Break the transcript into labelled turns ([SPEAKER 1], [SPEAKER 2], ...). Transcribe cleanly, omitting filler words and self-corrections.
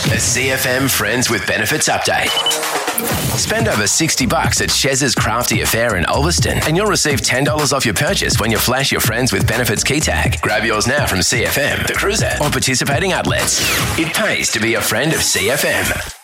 [SPEAKER 1] A CFM Friends with Benefits update. Spend over $60 at Chez's Crafty Affair in Ulverston and you'll receive $10 off your purchase when you flash your Friends with Benefits key tag. Grab yours now from CFM, The Cruiser, or participating outlets. It pays to be a friend of CFM.